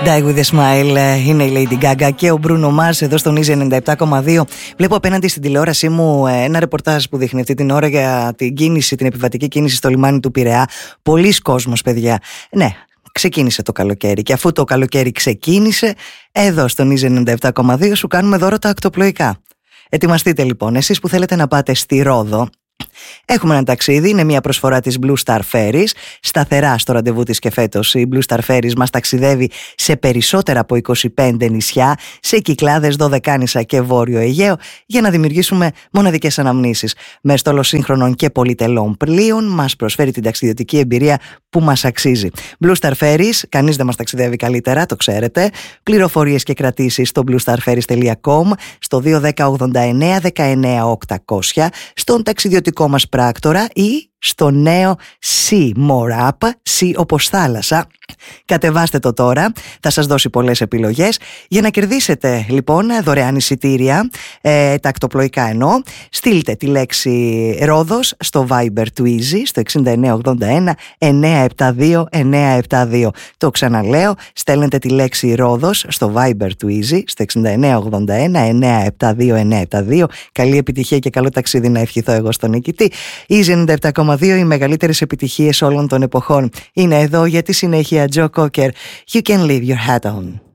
Die with a Smile είναι η Lady Gaga και ο Bruno Mars εδώ στον Easy 97,2. Βλέπω απέναντι στην τηλεόρασή μου ένα ρεπορτάζ που δείχνει αυτή την ώρα για την κίνηση, την επιβατική κίνηση στο λιμάνι του Πειραιά. Πολλοί κόσμος, παιδιά. Ναι, ξεκίνησε το καλοκαίρι και αφού το καλοκαίρι ξεκίνησε, εδώ στον Easy 97,2 σου κάνουμε δώρο τα ακτοπλοϊκά. Ετοιμαστείτε λοιπόν, εσείς που θέλετε να πάτε στη Ρόδο. Έχουμε ένα ταξίδι, είναι μια προσφορά της Blue Star Ferries. Σταθερά στο ραντεβού της και φέτος η Blue Star Ferries μας ταξιδεύει σε περισσότερα από 25 νησιά, σε Κυκλάδες, Δωδεκάνησα και Βόρειο Αιγαίο, για να δημιουργήσουμε μοναδικές αναμνήσεις. Με στόλο σύγχρονων και πολυτελών πλοίων μας προσφέρει την ταξιδιωτική εμπειρία που μας αξίζει. Blue Star Ferries, κανείς δεν μας ταξιδεύει καλύτερα, το ξέρετε. Πληροφορίες και κρατήσεις στο bluestarferries.com, στο 210 89 19 800, στον ταξιδιωτικό μας πράκτορα ή στο νέο Sea More App, Sea όπως θάλασσα. Κατεβάστε το τώρα, θα σας δώσει πολλές επιλογές για να κερδίσετε λοιπόν δωρεάν εισιτήρια, τα ακτοπλοϊκά εννοώ. Στείλτε τη λέξη Ρόδος στο Viber του Easy στο 6981 972 972. Το ξαναλέω, στέλνετε τη λέξη Ρόδος στο Viber του Easy στο 6981 972 972. Καλή επιτυχία και καλό ταξίδι να ευχηθώ εγώ στον νικητή. Easy 97,2, οι μεγαλύτερες επιτυχίες όλων των εποχών είναι εδώ για τη συνέχεια. Joe Cocker, You Can Leave Your Hat On.